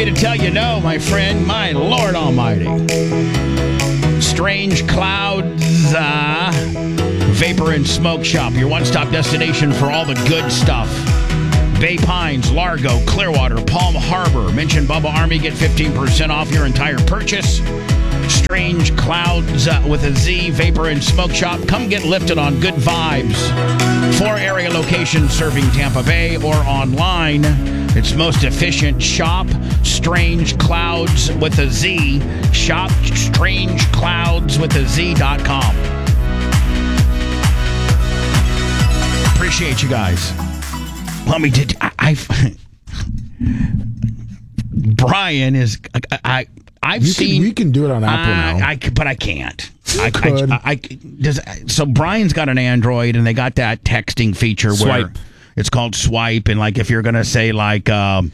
me to tell you no, my friend. My Lord Almighty. Strange Clouds Vapor and Smoke Shop, your one-stop destination for all the good stuff. Bay Pines, Largo, Clearwater, Palm Harbor. Mention Bubba Army, get 15% off your entire purchase. Strange Clouds with a Z, Vapor and Smoke Shop. Come get lifted on good vibes. 4 area locations serving Tampa Bay or online. It's most efficient. Shop Strange Clouds with a Z. Shop strangecloudswithaz.com. Appreciate you guys. Let me did Brian is I've seen. We can do it on Apple now. But I can't. Could. So Brian's got an Android, and they got that texting feature where it's called Swipe, and like if you're gonna say like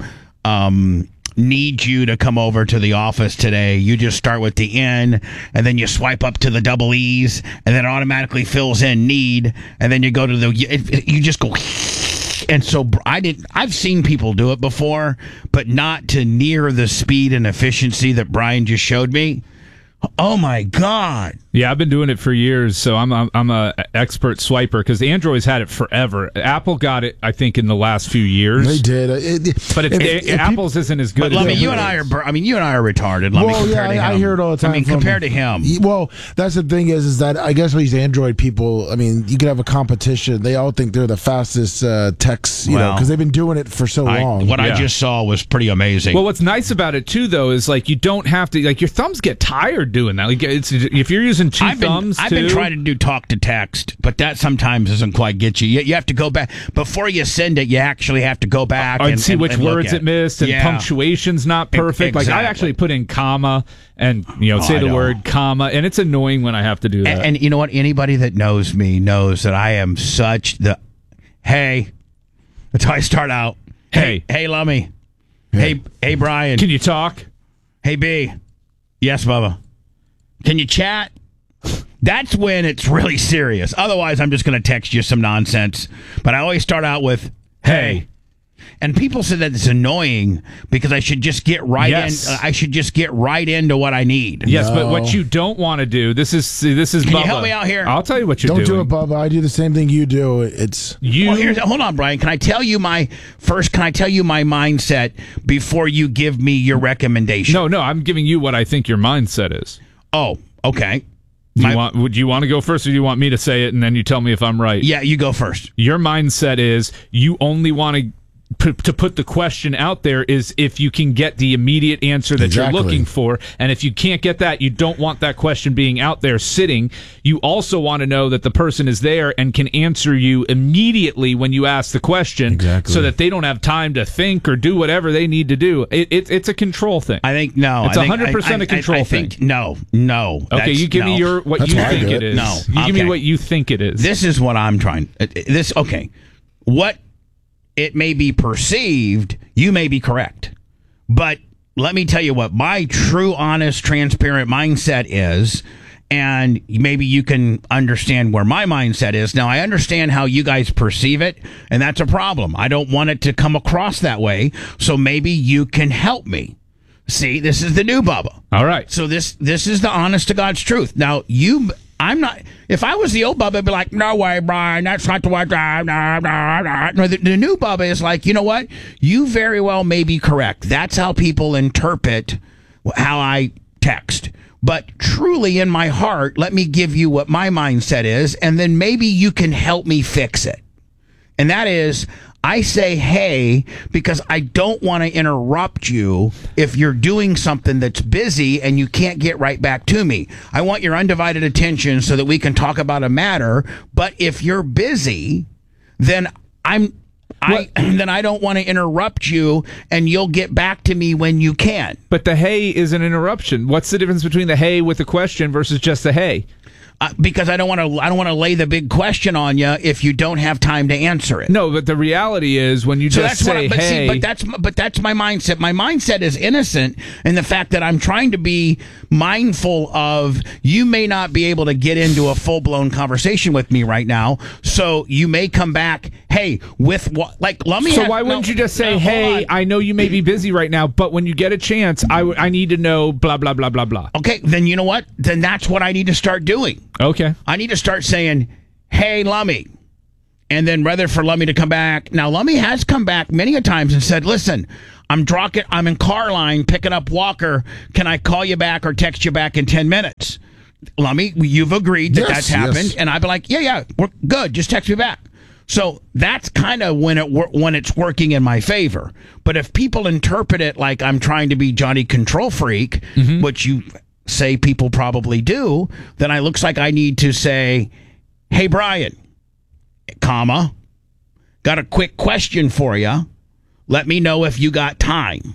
need you to come over to the office today, you just start with the N, and then you swipe up to the double E's, and then it automatically fills in need, and then you go to you just go. And so I've seen people do it before, but not to near the speed and efficiency that Brian just showed me. Oh my God. Yeah, I've been doing it for years, so I'm a expert swiper because the Android's had it forever. Apple got it, I think, in the last few years. They did, but Apple's isn't as good. But Lummy, you and I are retarded. Lummy, well, yeah, I hear it all the time. I mean, compared to him. Well, that's the thing is that I guess these Android people. I mean, you could have a competition. They all think they're the fastest text, because they've been doing it for so long. What I just saw was pretty amazing. Well, what's nice about it too, though, is like you don't have to your thumbs get tired doing that. Like if you're using I've been trying to do talk to text, but that sometimes doesn't quite get you. You have to go back before you send it. You actually have to go back and see which words it missed, and punctuation's not perfect. Exactly. Like I actually put in comma and say the word comma, and it's annoying when I have to do that. And you know what? Anybody that knows me knows that I am such the hey. That's how I start out. Hey, Lummy. Hey, Brian. Can you talk? Hey, B. Yes, Bubba. Can you chat? That's when it's really serious. Otherwise, I'm just going to text you some nonsense. But I always start out with, hey. And people say that it's annoying because I should just get right in. I should just get right into what I need. Yes, but what you don't want to do. This is Bubba. Can you help me out here? I'll tell you what you're doing. Don't do it, Bubba. I do the same thing you do. It's you. Well, hold on, Brian. Can I tell you my mindset before you give me your recommendation? No. I'm giving you what I think your mindset is. Oh, okay. Would you want to go first, or do you want me to say it and then you tell me if I'm right? Yeah, you go first. Your mindset is you only want to put the question out there is if you can get the immediate answer that you're looking for. And if you can't get that, you don't want that question being out there sitting. You also want to know that the person is there and can answer you immediately when you ask the question, so that they don't have time to think or do whatever they need to do. It's a control thing. I think no. It's 100% a control thing. No. Okay, you give me what you think it is. No, you give me what you think it is. This is what I'm trying. What it may be perceived, you may be correct. But let me tell you what my true, honest, transparent mindset is, and maybe you can understand where my mindset is. Now, I understand how you guys perceive it, and that's a problem. I don't want it to come across that way, so maybe you can help me. See, this is the new Bubba. All right. So this is the honest to God's truth. Now, I'm not. If I was the old Bubba, I'd be like, no way, Brian, that's not the way. No, the new Bubba is like, you know what? You very well may be correct. That's how people interpret how I text. But truly in my heart, let me give you what my mindset is, and then maybe you can help me fix it. And that is, I say hey because I don't want to interrupt you if you're doing something that's busy and you can't get right back to me. I want your undivided attention so that we can talk about a matter. But if you're busy, then I don't want to interrupt you, and you'll get back to me when you can. But the hey is an interruption. What's the difference between the hey with a question versus just the hey? Because I don't want to lay the big question on you if you don't have time to answer it. No, but the reality is when you just say, "Hey," but that's my mindset. My mindset is innocent in the fact that I'm trying to be mindful of you may not be able to get into a full blown conversation with me right now, so you may come back. Hey, with what? Like, let me. So why wouldn't you just say, "Hey, I know you may be busy right now, but when you get a chance, I need to know blah blah blah blah blah." Okay, then you know what? Then that's what I need to start doing. Okay. I need to start saying, "Hey, Lummy," and then rather for Lummy to come back. Now, Lummy has come back many a times and said, "Listen, I'm in Carline picking up Walker. Can I call you back or text you back in 10 minutes?" Lummy, you've agreed that that's happened, yes. And I'd be like, "Yeah, we're good. Just text me back." So that's kind of when it's working in my favor. But if people interpret it like I'm trying to be Johnny Control Freak, which you say people probably do, then it looks like I need to say, "Hey, Brian, comma, got a quick question for you. Let me know if you got time.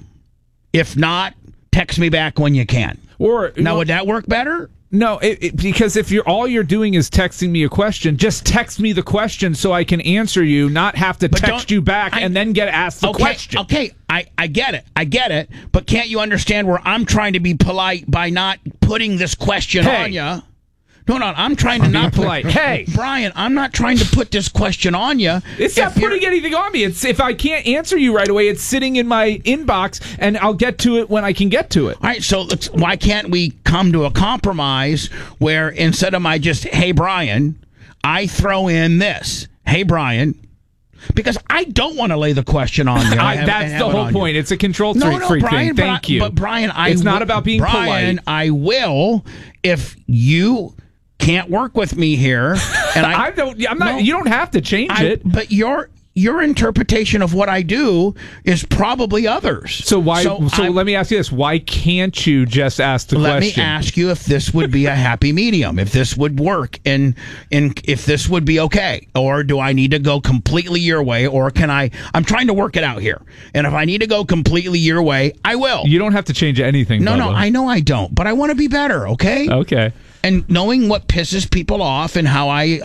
If not, text me back when you can." Would that work better? No, because if all you're doing is texting me a question, just text me the question so I can answer you, not have to text you back and then get asked the question. Okay, I get it. But can't you understand where I'm trying to be polite by not putting this question on you? No, I'm trying to not polite. Hey, Brian, I'm not trying to put this question on you. It's not putting anything on me. It's if I can't answer you right away, it's sitting in my inbox, and I'll get to it when I can get to it. All right, so why can't we come to a compromise where instead of my just, "Hey, Brian," I throw in this, "Hey, Brian," because I don't want to lay the question on you. That's the whole point. It's a control freak Brian, thing. Thank you. But Brian, it's not about being polite. Brian, I will if you can't work with me here, and I don't. I'm not. No, you don't have to change it. But your interpretation of what I do is probably others. So why? So let me ask you this: why can't you just ask the question? Let me ask you if this would be a happy medium, if this would work, and if this would be okay, or do I need to go completely your way, or can I? I'm trying to work it out here, and if I need to go completely your way, I will. You don't have to change anything. No, I know I don't, but I want to be better. Okay. Okay. And knowing what pisses people off and how I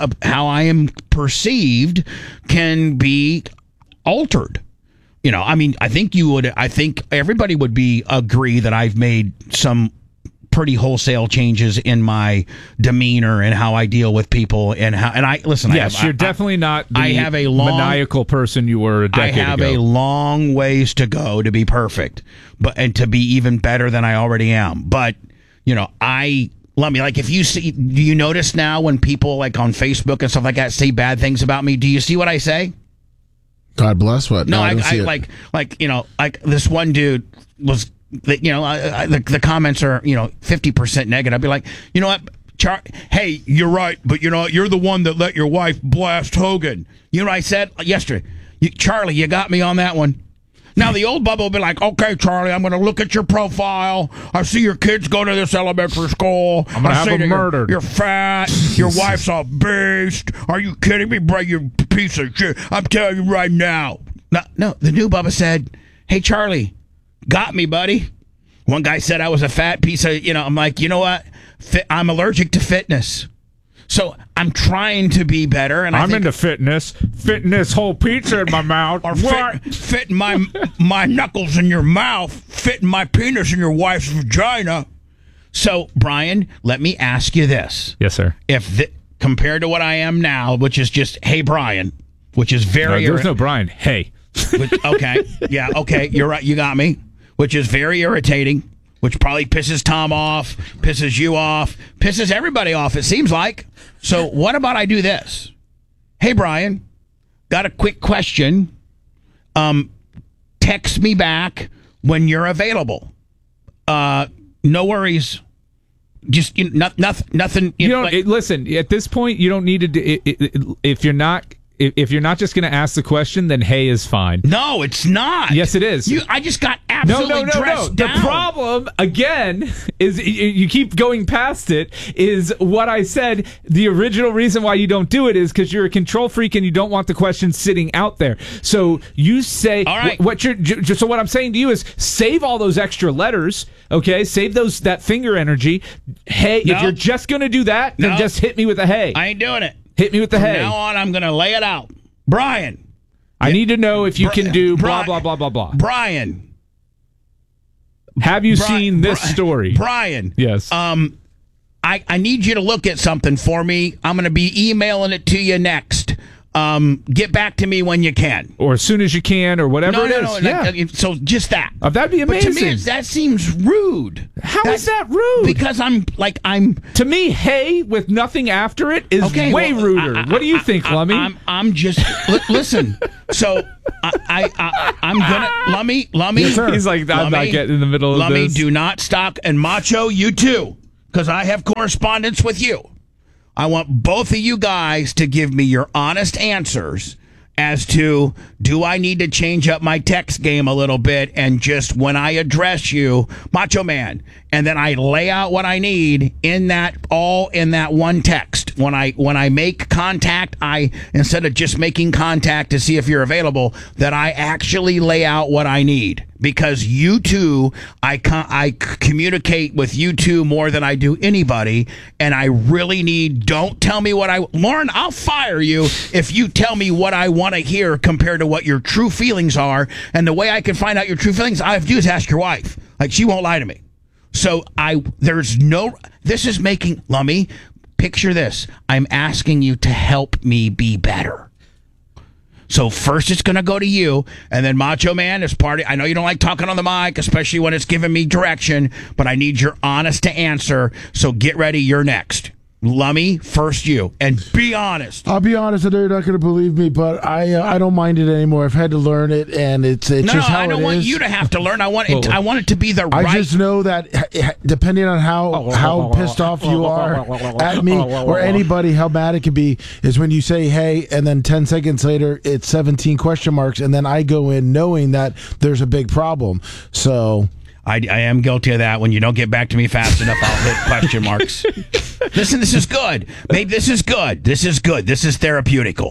am perceived can be altered. You know, I mean, I think everybody would agree that I've made some pretty wholesale changes in my demeanor and how I deal with people and I listen. Yes, you're definitely not the maniacal person you were a decade ago. I have a long ways to go to be perfect, and to be even better than I already am. But you know, Let me, like, if you see, do you notice now when people, like, on Facebook and stuff like that say bad things about me? Do you see what I say? God bless what? No, I like, you know, like this one dude was, you know, the comments are, you know, 50% negative. I'd be like, you know what? Hey, you're right, but you know, you're the one that let your wife blast Hogan. You know what I said yesterday? Charlie, you got me on that one. Now, the old Bubba will be like, "Okay, Charlie, I'm going to look at your profile. I see your kids go to this elementary school. I'm going to have them murdered. You're fat. Your wife's a beast. Are you kidding me, bro? You piece of shit. I'm telling you right now." No, the new Bubba said, "Hey, Charlie, got me, buddy." One guy said I was a fat piece of, you know, I'm like, you know what? I'm allergic to fitness. So I'm trying to be better, and I'm into fitness. Fitting this whole pizza in my mouth, or fitting my knuckles in your mouth, fitting my penis in your wife's vagina. So, Brian, let me ask you this: yes, sir. Compared to what I am now, which is just, "Hey, Brian," which is very there's no Brian. Hey. Okay, yeah, okay, you're right. You got me. Which is very irritating. Which probably pisses Tom off, pisses you off, pisses everybody off, it seems like. So what about I do this? "Hey, Brian, got a quick question. Text me back when you're available. No worries. Just nothing. Listen, at this point, you don't need to. If you're not if you're not just going to ask the question, then hey is fine. No, it's not. Yes, it is. I just got absolutely dressed down. The problem, again, is you keep going past it, is what I said. The original reason why you don't do it is because you're a control freak and you don't want the question sitting out there. So you say, all right. So what I'm saying to you is save all those extra letters, okay? Save that finger energy. Hey, if you're just going to do that, then just hit me with a hey. I ain't doing it. Hit me with the hey. From now on, I'm going to lay it out. Brian. I need to know if you can do blah, blah, blah, blah, blah. Brian. Have you seen this story? Brian. Yes. I need you to look at something for me. I'm going to be emailing it to you next. Get back to me when you can. Or as soon as you can, or whatever it is. No. So just that. That'd be amazing. But to me, that seems rude. How is that rude? Because I'm... To me, hey, with nothing after it is way ruder. What do you think, Lummy? I'm just... listen. So, I'm gonna... Lummy... Yes, he's like, I'm not getting in the middle of Lummy, this. do not stalk. And Macho, you too. Because I have correspondence with you. I want both of you guys to give me your honest answers as to, do I need to change up my text game a little bit, and just when I address you, Macho Man, and then I lay out what I need in that one text. When I make contact, I, instead of just making contact to see if you're available, that I actually lay out what I need. Because you two, I communicate with you two more than I do anybody, and I really need, don't tell me Lauren, I'll fire you if you tell me what I want to hear compared to what your true feelings are. And the way I can find out your true feelings, all I have to do is ask your wife. Like, she won't lie to me. So this is making, Lummy, picture this. I'm asking you to help me be better. So first it's going to go to you, and then Macho Man is I know you don't like talking on the mic, especially when it's giving me direction, but I need your honest to answer, so get ready, you're next. Lummy, first you, and be honest. I'll be honest, and they're not going to believe me, but I don't mind it anymore. I've had to learn it, and it's just how it is. I don't want you to have to learn. I want it to be the right. I just know that depending on how pissed off you are at me or anybody, how bad it can be, is when you say hey, and then 10 seconds later it's 17 question marks, and then I go in knowing that there's a big problem. So I am guilty of that. When you don't get back to me fast enough, I'll hit question marks. Listen, this is good. Babe, this is good. This is good. This is therapeutical.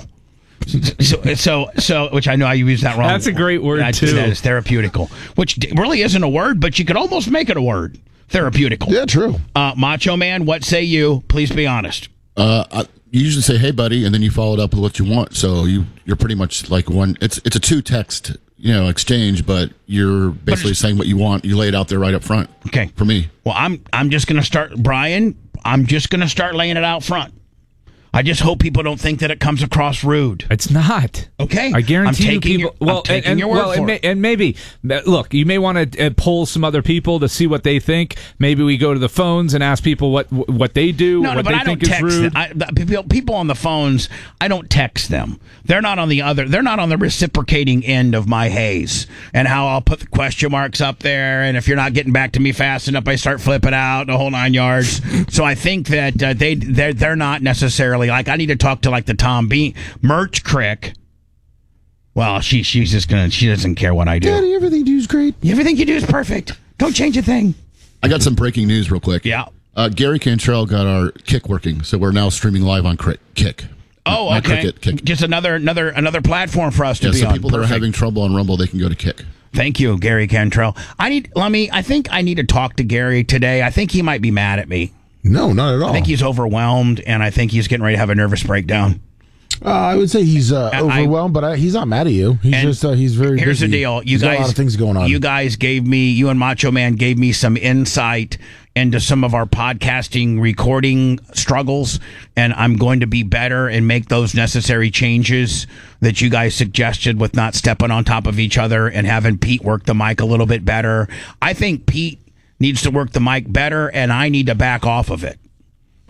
So, which I know I used that wrong. That's a great word, too. That is therapeutical, which really isn't a word, but you could almost make it a word. Therapeutical. Yeah, true. Macho Man, what say you? Please be honest. You usually say, hey, buddy, and then you follow it up with what you want. So you're pretty much like it's a two-text exchange, but you're basically saying what you want. You lay it out there right up front. Okay. For me. Well, I'm just going to start, Brian, I'm just going to start laying it out front. I just hope people don't think that it comes across rude. It's not. Okay. I guarantee you people... I'm taking your word for it. And maybe... Look, you may want to poll some other people to see what they think. Maybe we go to the phones and ask people what they do, what they think is rude. People on the phones, I don't text them. They're not on the reciprocating end of my haze and how I'll put the question marks up there, and if you're not getting back to me fast enough, I start flipping out the whole 9 yards. So I think that they're not necessarily... Like, I need to talk to, like, the Tom Bean Merch Crick. Well, she's just gonna. She doesn't care what I do. Daddy, everything you do is great. Everything you do is perfect. Don't change a thing. I got some breaking news real quick. Yeah. Gary Cantrell got our Kick working, so we're now streaming live on Kick. Oh, okay. Kick. Just another platform for us to be so on. People that are having trouble on Rumble, they can go to Kick. Thank you, Gary Cantrell. I think I need to talk to Gary today. I think he might be mad at me. No, not at all. I think he's overwhelmed, and I think he's getting ready to have a nervous breakdown. I would say he's overwhelmed, but he's not mad at you. He's very busy. Here's the deal. You got guys, a lot of things going on. You guys you and Macho Man gave me some insight into some of our podcasting recording struggles, and I'm going to be better and make those necessary changes that you guys suggested with not stepping on top of each other and having Pete work the mic a little bit better. I think Pete needs to work the mic better, and I need to back off of it.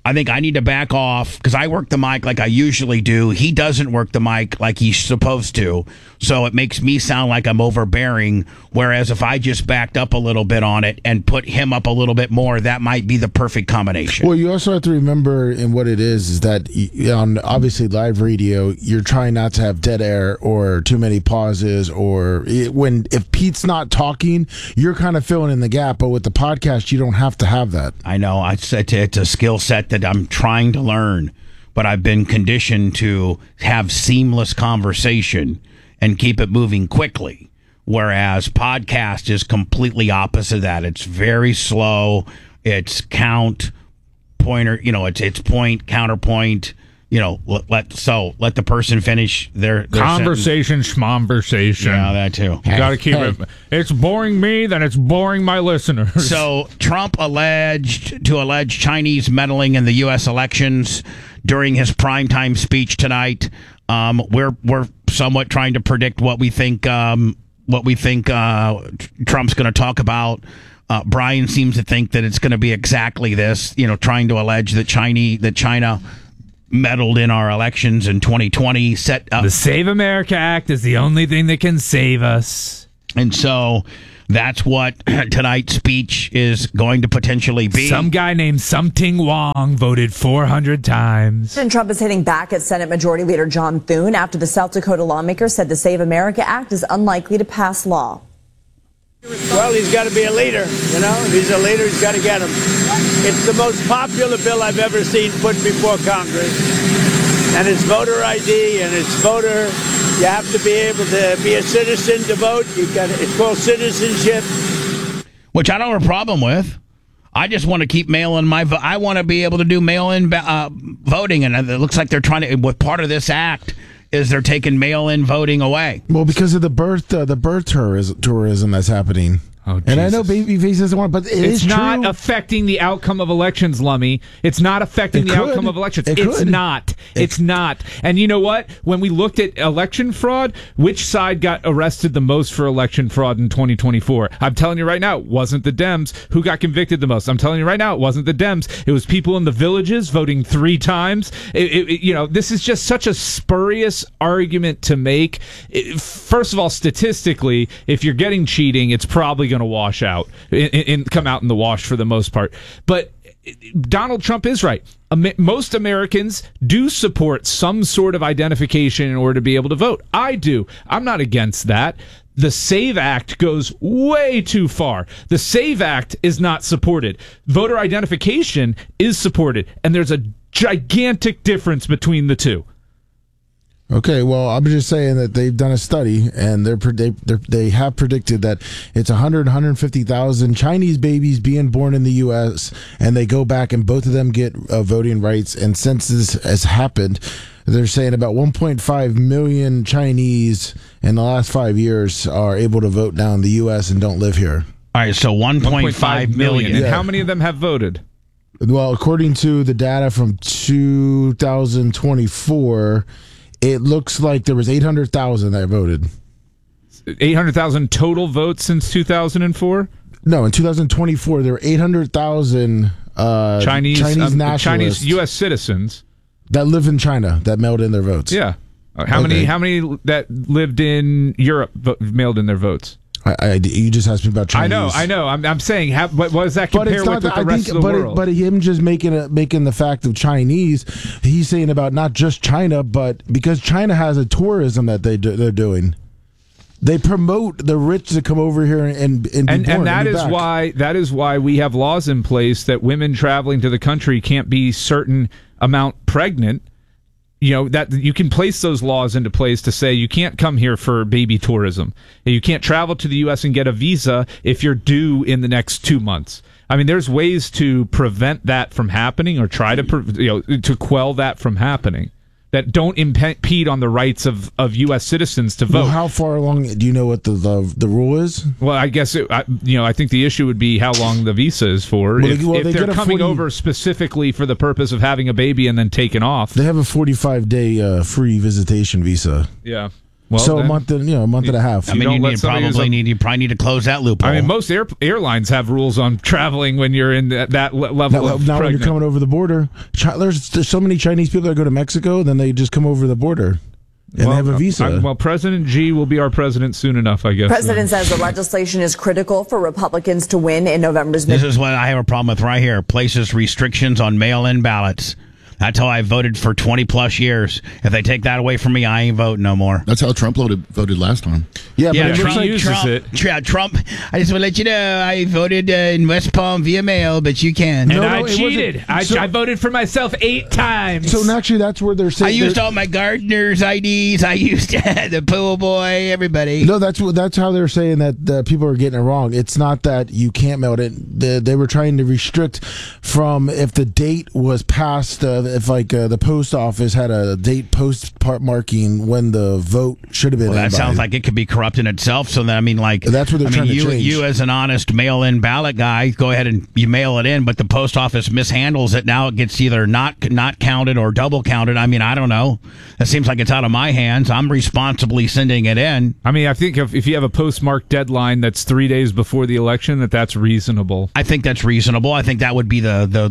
I think I need to back off because I work the mic like I usually do. He doesn't work the mic like he's supposed to. So it makes me sound like I'm overbearing. Whereas if I just backed up a little bit on it and put him up a little bit more, that might be the perfect combination. Well, you also have to remember in what it is that on obviously live radio, you're trying not to have dead air or too many pauses, or if Pete's not talking, you're kind of filling in the gap. But with the podcast, you don't have to have that. I know. It's a skill set that I'm trying to learn, but I've been conditioned to have seamless conversation and keep it moving quickly. Whereas podcast is completely opposite of that. It's very slow. It's count, pointer, it's point, counterpoint, let the person finish their conversation, schmonversation. Yeah, that too. You got to keep it. It's boring me, then it's boring my listeners. So Trump alleged Chinese meddling in the U.S. elections during his primetime speech tonight. We're somewhat trying to predict what we think Trump's going to talk about. Brian seems to think that it's going to be exactly this. Trying to allege that China meddled in our elections in 2020. The Save America Act is the only thing that can save us. And so that's what tonight's speech is going to potentially be. Some guy named Something Wong voted 400 times. President Trump is hitting back at Senate Majority Leader John Thune after the South Dakota lawmaker said the Save America Act is unlikely to pass law. Well, he's got to be a leader, If he's a leader, he's got to get him. It's the most popular bill I've ever seen put before Congress. And it's voter ID and it's voter. You have to be able to be a citizen to vote. It's called citizenship. Which I don't have a problem with. I just want to keep mail-in my vote. I want to be able to do mail-in voting. And it looks like they're trying to, with part of this act, is they're taking mail-in voting away. Well, because of the birth tourism that's happening. Oh, and I know Babyface doesn't want, but it's not true. affecting the outcome of elections, Lummy. It's not affecting the outcome of elections. It's not. It's not. And you know what? When we looked at election fraud, which side got arrested the most for election fraud in 2024? I'm telling you right now, it wasn't the Dems. Who got convicted the most? I'm telling you right now, it wasn't the Dems. It was people in the villages voting 3 times. This is just such a spurious argument to make. First of all, statistically, if you're getting cheating, it's probably going to wash out and come out in the wash for the most part. But Donald Trump is right. Most Americans do support some sort of identification in order to be able to vote. I do. I'm not against that. The SAVE Act goes way too far. The SAVE Act is not supported. Voter identification is supported, and there's a gigantic difference between the two. Okay, well, I'm just saying that they've done a study, and they have predicted that it's 150,000 Chinese babies being born in the U.S., and they go back and both of them get voting rights. And since this has happened, they're saying about 1.5 million Chinese in the last 5 years are able to vote now in the U.S. and don't live here. All right, so 1.5 million. And how many of them have voted? Well, according to the data from 2024... it looks like there was 800,000 that voted. 800,000 total votes since 2004? No, in 2024 there were 800,000 Chinese nationalists, Chinese U.S. citizens that live in China that mailed in their votes. Yeah, how many that lived in Europe mailed in their votes? You just asked me about Chinese. I know. I'm saying, what does that compare with the rest of the world? But him just making the fact of Chinese, he's saying about not just China, but because China has a tourism that they're doing. They promote the rich to come over here and be born. And that is why we have laws in place that women traveling to the country can't be certain amount pregnant. That you can place those laws into place to say you can't come here for baby tourism. You can't travel to the U.S. and get a visa if you're due in the next 2 months. I mean, there's ways to prevent that from happening or try to to quell that from happening that don't impede on the rights of U.S. citizens to vote. Well, how far along do you know what the rule is? Well, I guess I think the issue would be how long the visa is for. If they're coming over specifically for the purpose of having a baby and then taking off, they have a 45-day free visitation visa. Yeah. Well, so then, a month and a half. I mean, you probably need to close that loophole. I mean, most airlines have rules on traveling when you're in that level of now when pregnant. you're coming over the border, there's so many Chinese people that go to Mexico, then they just come over the border. And they have a visa. President Xi will be our president soon enough, I guess. President says the legislation is critical for Republicans to win in November's This is what I have a problem with right here. Places restrictions on mail-in ballots. That's how I voted for 20 plus years. If they take that away from me, I ain't voting no more. That's how Trump voted last time. Yeah, but Trump uses it. Trump. I just want to let you know I voted in West Palm via mail, but you can. And No, I it cheated. wasn't. I voted for myself 8 times. So actually, that's where they're I saying. used all my gardener's IDs. I used the pool boy, everybody. No, that's how they're saying that people are getting it wrong. It's not that you can't mail it. They were trying to restrict from if the date was past, if the post office had a date post part marking when the vote should have been. Well, that in by. sounds like it could be corrupt in itself. So then, I mean, like That's what they're trying to change. You as an honest mail-in ballot guy, go ahead and you mail it in, but the post office mishandles it. Now it gets either not counted or double counted. I mean, I don't know. That seems like it's out of my hands. I'm responsibly sending it in. I mean, I think if you have a postmark deadline that's 3 days before the election, that's reasonable. I think that's reasonable. I think that would be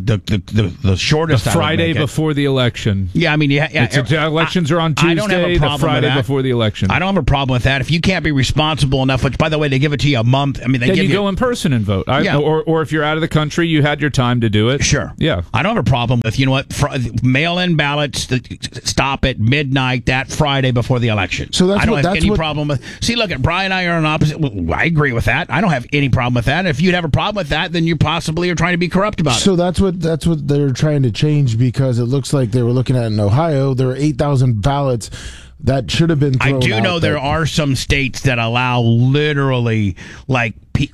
the shortest. The Friday before the election. Yeah, I mean, Elections are on Tuesday. I don't have a problem the Friday with that. before the election. I don't have a problem with that. If you can't be responsible enough, which by the way, they give it to you a month. I mean, then you go in person and vote. Or if you're out of the country, you had your time to do it. Sure. Yeah. I don't have a problem with, you know what, mail-in ballots stop at midnight that Friday before the election. So I don't have any problem with. See, look, Brian and I are on opposite. Well, I agree with that. I don't have any problem with that. If you'd have a problem with that, then you possibly are trying to be corrupt about it. So that's what they're trying to change, because it looks like they were looking at in Ohio, there were 8,000 ballots that should have been thrown I do know there are some states that allow literally like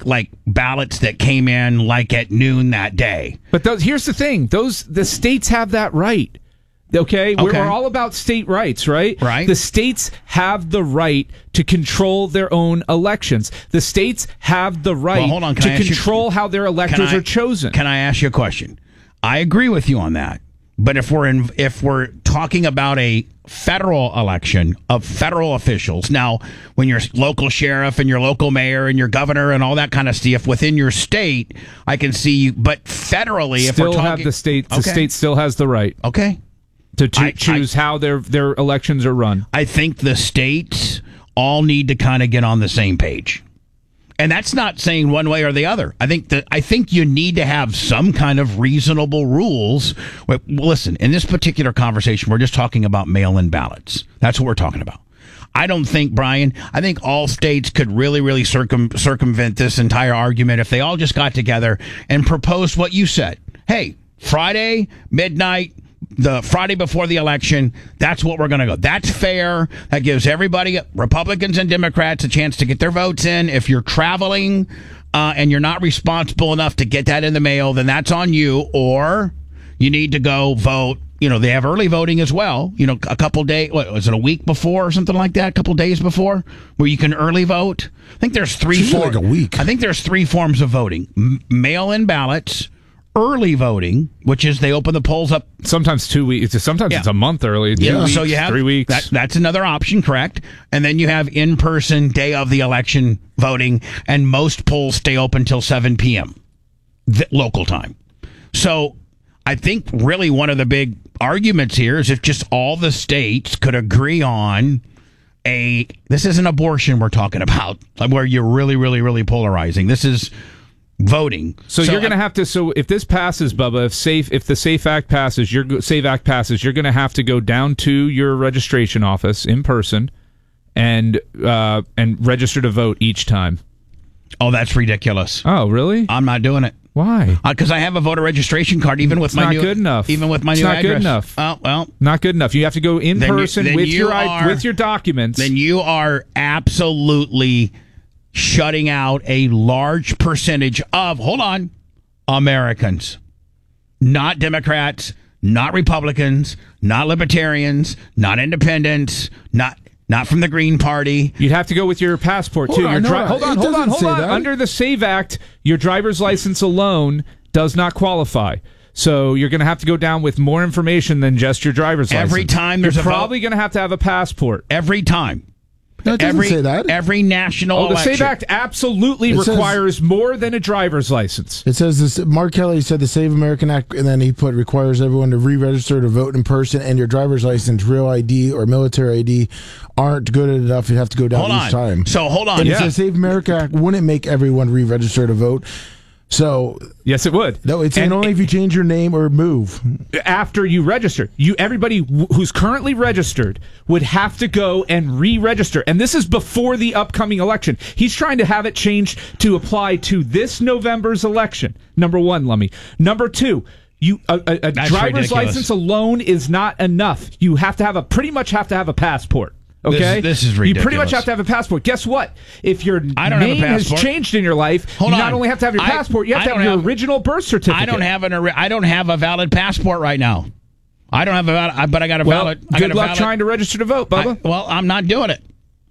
ballots that came in like at noon that day. But here's the thing: the states have that right. Okay? We're all about state rights, right? Right. The states have the right to control their own elections. The states have the right to control how their electors are chosen. Can I ask you a question? I agree with you on that. But if we're talking about a federal election of federal officials, now when your local sheriff and your local mayor and your governor and all that kind of stuff within your state, I can see you. But federally, if we're talking, the state still has the right. Okay. To choose how their elections are run. I think the states all need to kind of get on the same page. And that's not saying one way or the other. I think you need to have some kind of reasonable rules. Listen, in this particular conversation, we're just talking about mail-in ballots. That's what we're talking about. I don't think, Brian, I think all states could really, really circumvent this entire argument if they all just got together and proposed what you said. Hey, Friday, midnight, the Friday before the election, that's what we're going to go. That's fair. That gives everybody, Republicans and Democrats, a chance to get their votes in. If you're traveling and you're not responsible enough to get that in the mail, then that's on you, or you need to go vote. You know, they have early voting as well. You know, a couple days, was it a week before or something like that? A couple days before, where you can early vote. I think there's like a week. I think there's 3 forms of voting: mail-in ballots, early voting, which is they open the polls up sometimes 2 weeks. Sometimes it's a month early. 2 weeks, so you have 3 weeks. That's another option, correct? And then you have in-person day of the election voting, and most polls stay open till 7 p.m. Local time. So I think really one of the big arguments here is if just all the states could agree on this isn't abortion we're talking about, where you're really, really, really polarizing. This is voting. So you're going to have to. So if this passes, Bubba, if the SAFE Act passes, you're going to have to go down to your registration office in person and register to vote each time. Oh, that's ridiculous. Oh, really? I'm not doing it. Why? Because I have a voter registration card, even with my new. Not good enough. Even with my new address. Not good enough. Oh well, not good enough. You have to go in person with your documents. Then you are absolutely shutting out a large percentage of Americans, not Democrats, not Republicans, not Libertarians, not Independents, not from the Green Party. You'd have to go with your passport, too. Hold on. Under the SAVE Act, your driver's license alone does not qualify. So you're going to have to go down with more information than just your driver's license. Every time you're probably going to have a passport. Every time. No, it doesn't say that. Every national the election. SAVE Act absolutely requires more than a driver's license. It says this. Mark Kelly said the Save American Act, and then he put requires everyone to re-register to vote in person, and your driver's license, real ID, or military ID aren't good enough. You have to go down each time. So hold on. And it says Save America Act wouldn't make everyone re-register to vote. So yes, it would. No, it's saying only if you change your name or move after you register. Everybody who's currently registered would have to go and re-register, and this is before the upcoming election. He's trying to have it changed to apply to this November's election. Number one, Lummy. Number two. A driver's license alone is not enough. You have to pretty much have to have a passport. Okay, this is ridiculous. You pretty much have to have a passport. Guess what? If your name has changed in your life, you not only have to have your passport, you have to have your original birth certificate. I don't have a valid passport right now. I don't have a valid, but I got a valid. Good luck trying to register to vote, Bubba. I'm not doing it.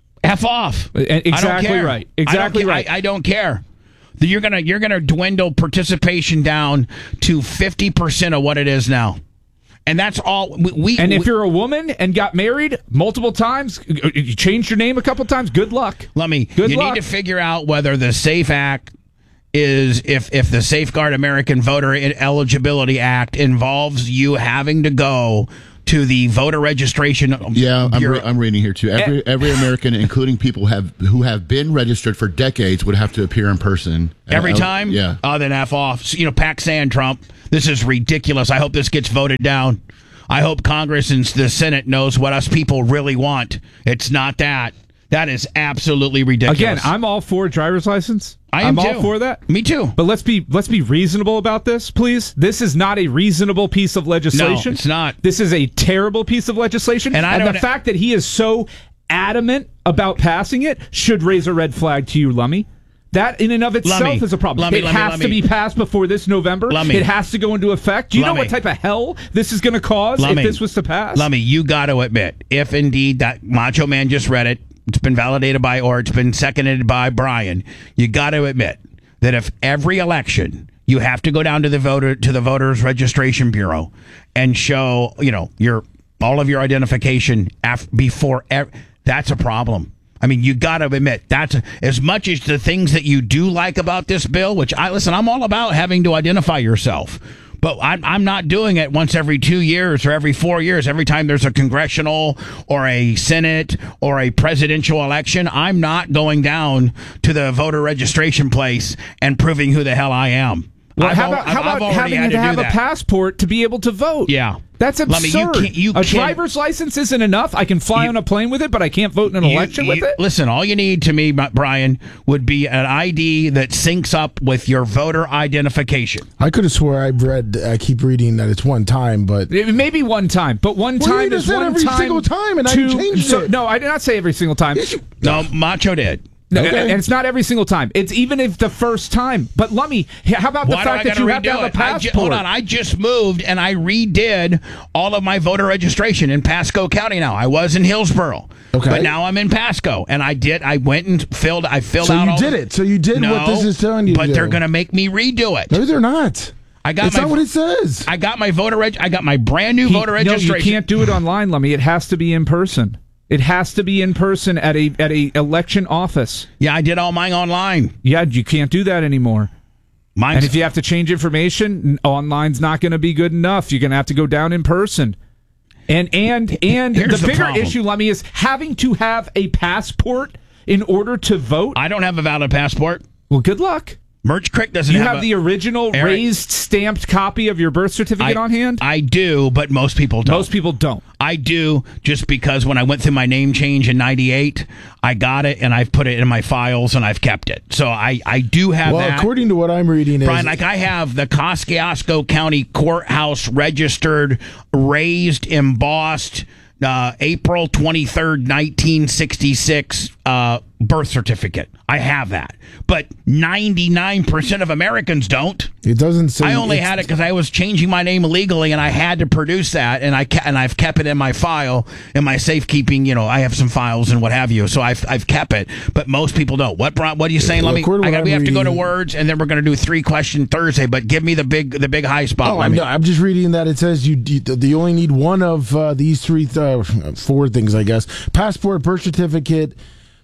F off. Exactly right. Exactly right. I don't care. You're gonna dwindle participation down to 50% of what it is now. And that's all if you're a woman and got married multiple times, you changed your name a couple times, good luck. You need to figure out whether the SAFE Act is if the Safeguard American Voter Eligibility Act involves you having to go to the voter registration. Yeah, I'm reading here too. Every American, including people who have been registered for decades, would have to appear in person every time. Yeah. Oh, then F off. So, Paxan Trump. This is ridiculous. I hope this gets voted down. I hope Congress and the Senate knows what us people really want. It's not that. That is absolutely ridiculous. Again, I'm all for driver's license. I'm all for that. Me too. But let's be reasonable about this, please. This is not a reasonable piece of legislation. No, it's not. This is a terrible piece of legislation. And the fact that he is so adamant about passing it should raise a red flag to you, Lummy. That in and of itself is a problem. It has to be passed before this November. It has to go into effect. Do you know what type of hell this is going to cause if this was to pass? Lummy, you got to admit, if indeed that Macho Man just read it, it's been validated by, or it's been seconded by Brian, you got to admit that if every election you have to go down to the voters registration bureau and show all of your identification before that's a problem. I mean, you got to admit that's as much as the things that you do like about this bill, which I'm all about having to identify yourself. But I'm not doing it once every 2 years or every 4 years. Every time there's a congressional or a Senate or a presidential election, I'm not going down to the voter registration place and proving who the hell I am. Well, how about having to have a passport to be able to vote? Yeah. That's absurd. A driver's license isn't enough. I can fly on a plane with it, but I can't vote in an election with it? Listen, all you need to me, Brian, would be an ID that syncs up with your voter identification. I could have swore I keep reading that it's one time, but... Maybe one time, but one time is one every time. every single time, and I changed it. No, I did not say every single time. No, Macho did. No, and it's not every single time. It's even if the first time. But Lummy, how about the fact that you have to have a passport? Hold on, I just moved and I redid all of my voter registration in Pasco County now. I was in Hillsborough. Okay. But now I'm in Pasco, and I went and filled out all. So you did what this is telling you to do. But they're going to make me redo it. No, they're not. It's not what it says. I got my I got my brand new voter registration. No, you can't do it online, Lummy. It has to be in person. It has to be in person at a election office. Yeah, I did all mine online. Yeah, you can't do that anymore. And if you have to change information, online's not going to be good enough. You're going to have to go down in person. And the bigger issue, Lummy, is having to have a passport in order to vote. I don't have a valid passport. Well, good luck. Merch Crick doesn't have the original raised stamped copy of your birth certificate on hand? I do, but most people don't. Most people don't. I do, just because when I went through my name change in 98, I got it and I've put it in my files and I've kept it. So I do have that. Well, according to what I'm reading, Brian, I have the Kosciuszko County Courthouse registered, raised, embossed, April 23rd, 1966 birth certificate. I have that. But 99% of Americans don't. It doesn't say. I only had it because I was changing my name illegally, and I had to produce that, and I've kept it in my file, in my safekeeping. I have some files and what have you, so I've kept it. But most people don't. What are you saying? We have to go to words, and then we're going to do 3-question Thursday. But give me the big high spot. I'm just reading that it says you only need one of these four things, I guess: passport, birth certificate,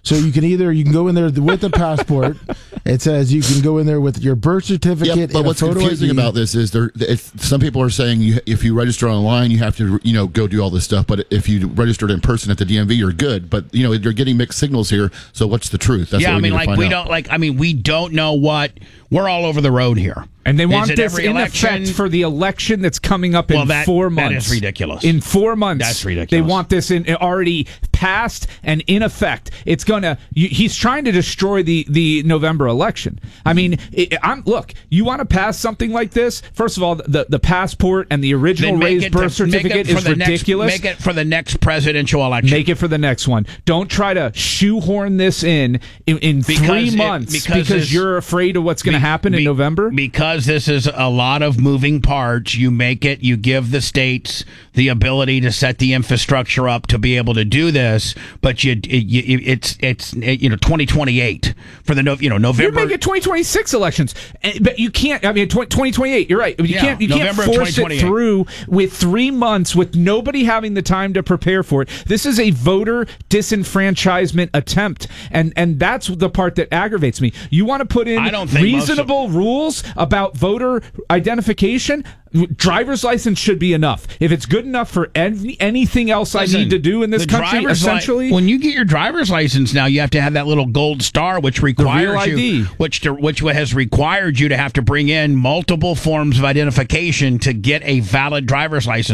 So you can go in there with the passport. It says you can go in there with your birth certificate. Yeah, but what's confusing about this is some people are saying if you register online, you have to go do all this stuff. But if you registered in person at the DMV, you're good. But you're getting mixed signals here. So what's the truth? That's what we don't know what. We're all over the road here. And they want this in effect for the election that's coming up in 4 months. That is ridiculous. In 4 months. That's ridiculous. They want this already passed and in effect. It's going to... He's trying to destroy the November election. I mean, look, you want to pass something like this? First of all, the passport and the original raised birth certificate is ridiculous. Make it for the next presidential election. Make it for the next one. Don't try to shoehorn this in 3 months because you're afraid of what's going to happen in November. Because this is a lot of moving parts, you give the states the ability to set the infrastructure up to be able to do this, but it's 2028 for the November. You make it 2026 elections, but you can't. I mean, 2028. You're right. You can't force it through with 3 months with nobody having the time to prepare for it. This is a voter disenfranchisement attempt, and that's the part that aggravates me. You want to put in reasonable rules about voter identification. Driver's license should be enough. If it's good enough for anything else I need to do in this country, essentially. When you get your driver's license now, you have to have that little gold star, which requires you, which has required you to have to bring in multiple forms of identification to get a valid driver's license.